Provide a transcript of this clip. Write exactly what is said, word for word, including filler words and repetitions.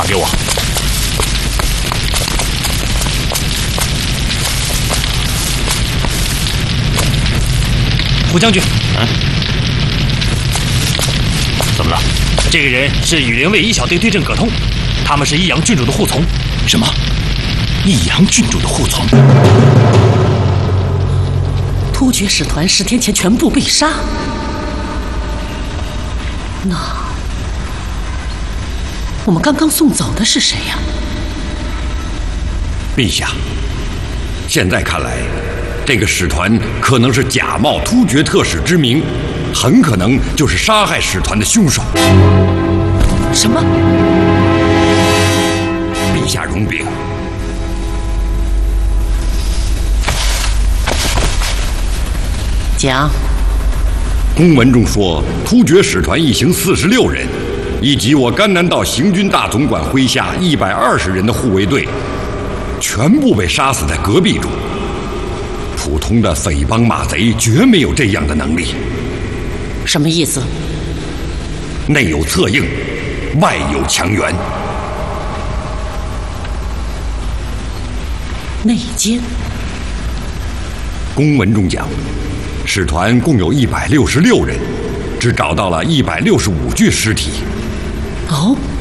打给我。 胡将军， 嗯，怎么了？ 这个人是羽林卫一小队队长葛通，他们是益阳郡主的护从。 什么？益阳郡主的护从？ 突厥使团十天前全部被杀，那我们刚刚送走的是谁呀？ 陛下，现在看来，这个使团可能是假冒突厥特使之名，很可能就是杀害使团的凶手。 什么？ 陛下容禀。 讲。 公文中说，突厥使团一行四十六人，以及我甘南道行军大总管麾下一百二十人的护卫队，全部被杀死在戈壁中。普通的匪帮马贼绝没有这样的能力。 什么意思？ 内有策应，外有强援。 内奸。 公文中讲，使团共有一百六十六人，只找到了一百六十五具尸体。 哦，